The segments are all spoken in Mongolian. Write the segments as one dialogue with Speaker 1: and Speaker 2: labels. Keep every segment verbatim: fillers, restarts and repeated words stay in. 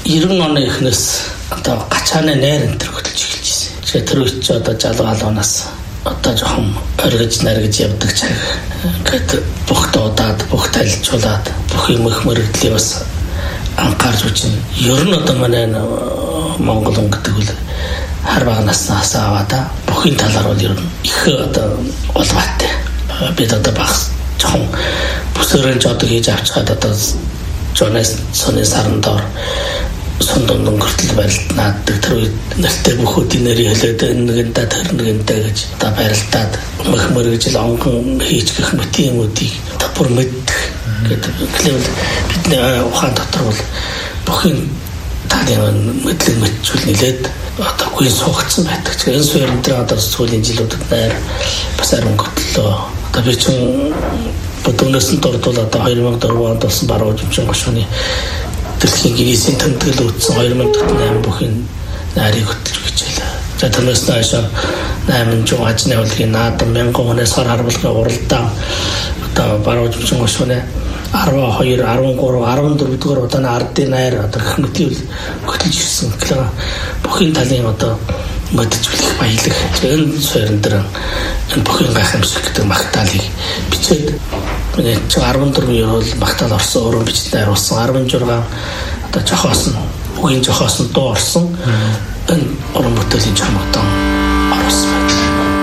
Speaker 1: ninety оны эхнээс одоо гачааны найр энэ төр хөдөлж эхэлж ирсэн. Тэгэхээр тэр үед ч одоо жалгаалуунаас одоо жоохон оргиж наргиж явдаг цаг. Ингээд бүх дуудаад, бүх талжуулаад, бүх юм их мөрөгдлээ бас анхаарч үчин. Ер нь одоо манай Монгол хүн гэдэг үл хар багнаас аваад бүхний талаар бол ер нь их одоо улбаатай. Бид одоо багс жоохон бүсэрэн жоод хийж авчихад одоо жонес соны сарандор сондон өнгөртөл барилтнаадаг тэр үед нэртэй бүхүүдийн нэрийг хэлээд нэгэнтээ тэр нэгэнтээ гэж одоо барилтаад мөх мөрөж л онгон хийж гэх мэт юмуудыг одоо бүр мэддэг гэдэг. Гэвэл бидний ухаан дотор бол бүхний талын мэдлэг мэдчүүл нэлээд одоо гүйн суугдсан байдаг. Энэ суурин дээр одоо сүүлийн жилүүдэд найр бас ариун готлоо. Одоо би чинь бодгоноос нь дурдвал одоо two thousand four онд болсон баруун жимчин гошууны дэлхийн гинесийн тэмдэглэл үүссэн two thousand eight бүхний найрыг хөтлөж хичээлээ. За тэрнээс наашаа найман жуу ажны авлагын наадам мянган хүнээс хар харбалгын уралдаан одоо баруун жимчин гошууны twelve, thirteen, fourteen дугаар удааны ардын найр одоо гэх мэт хөтлөж ирсэн. Тэгэхээр бүхний талын одоо мэдчихвэх баялаг. Энэ суурин дээр энэ бүхний гайхамшиг гэдэг магтаалыг бичээд нэг fourteen year бол магтаал орсон, өрөө бичиж найруулсан. sixteen одоо жохоос нь үгийн жохоос нь дуу орсон. Энэ уран бүтээлийн чамгтан орсон байна.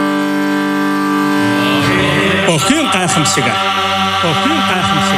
Speaker 2: Бүхний гайхамшиг. Бүхний гайхамшиг.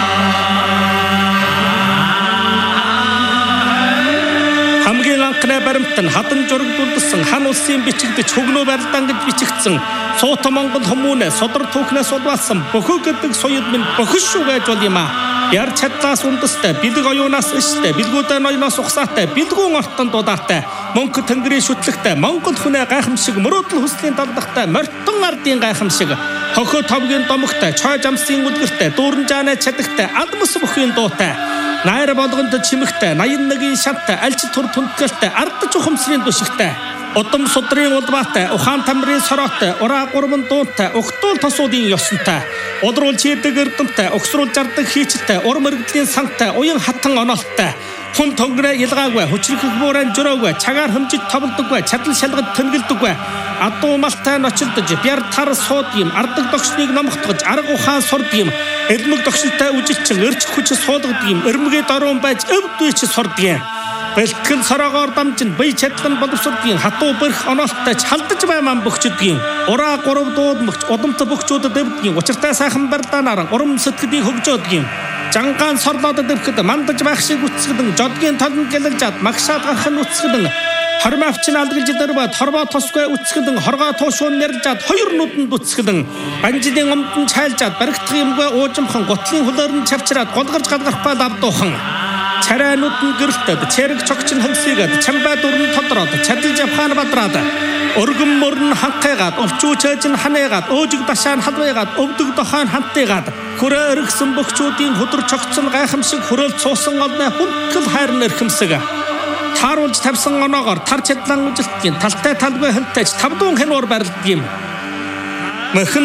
Speaker 2: Хамгийн анхны баримтан хатан жураг дулдсан хан улсын бичигдэж хөгнөө барилдаан гэж бичигдсэн Суутан Монгол хүмүүнээ содрог түүхнээс улбаалсан бөхөө гэдэг соёл минь бөхөш шүү гэж бол юм аа. Яр чадлаас үндэстэй, бэлэг оюунаас иштэй, бэлгүүдээ ноёноос ухсаатай, бэлгүүн ортон дудаатай, мөнх тэнгэрийн шүтлэгтэй, Монгол хүнээ гайхамшиг, мөрөөдөл хүслийн давдагтай, морьтон ардын гайхамшиг, хохоо товгийн домогтой, чой жамсын үлгэртэй, дүүрэн жааны чадагтай, адмас бүхийн дуутай. Найр болгонд чимэгтэй, ninety-one шаттай, альч тур түнтгэлтэй, ардч ухамсрын дүшигтэй. Удам судрын улбаатай, ухаан тамрын сороотой, ураа гурван дуунтай, ухтуул тосуудын ёсонтой, удруул чийдэг эрдэмтэй, өгсрүүл жардаг хийчтэй, ур мэрэгдлийн сантай, уян хатан оноолттой. Хүн тонгороо илгаагүй, хүчрэх бууран жөрөөгүй, цагаар хэмжиж товлдоггүй, чадал шалгад тэнгэлдэггүй. Адуу малтай ночилдож, бяр тар суудгийм, ардаг догшныг номхотгож, арга ухаан сурдгийм, элмэг догшилтай үжилчин, эрч хүч суудгадгийм, эрмэгээ дорон байж өвдвч сурдгийм. Бэлтгэл сороогоор дамжин бие чадлан боловсрдгийн хатуу бэрх оноолттой халдаж байман бөхчдгийн ураа гурав дууд мөгч удамт бөхчүүдэд дэвдгийн учиртай сайхан бардаанаар урам сэтгэлийн хөгжөөдгийн жангаан сорлоод дэвхэд мандаж байх шиг үцгэдэн жодгийн талан гэлэлжад магшаад гарах нь үцгэдэн хормавчин алгалж дөрвөд хорвоо тосгүй үцгэдэн хоргоо туушуун нэржад хоёр нүдэнд үцгэдэн банжидын өмдөн чайлжад баригдах юмгүй уужимхан гутлын хөлөөрн чавчраад голгарж гадгарпаа давдуухан Чараанууд нь гэрэлтэд, цэрэг чогчин хөлсийгээд, чамбай дүрн тодроод, чадал жавхаан бадраад, өргөн мөрн ханхайгаад, овчуучээж нь ханайгаад, өөжиг дашаан халвайгаад, өвдөг дохаан хантайгаад, хүрээ өргсөн бөхчүүдийн хөдөр чогцсон гайхамшиг хөрөөл цуусан олны хүндэтгэл хайрн эрхэмсэг. Тааруулж тавьсан оноогоор тар чадлан үжилтгийн талтай талгүй хөнтөж тавдуун хэнуур барилдгийм.